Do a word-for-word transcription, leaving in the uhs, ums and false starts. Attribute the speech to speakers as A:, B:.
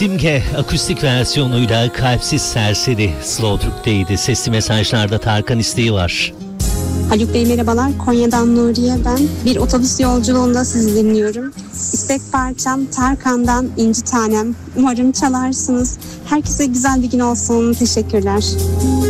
A: Simge akustik versiyonuyla Kalpsiz Serseri Slow Türk'teydi. Sesli mesajlarda Tarkan isteği var.
B: Haluk Bey merhabalar, Konya'dan Nuriye ben. Bir otobüs yolculuğunda sizi dinliyorum. İstek parçam Tarkan'dan İnci Tanem. Umarım çalarsınız. Herkese güzel bir gün olsun. Teşekkürler.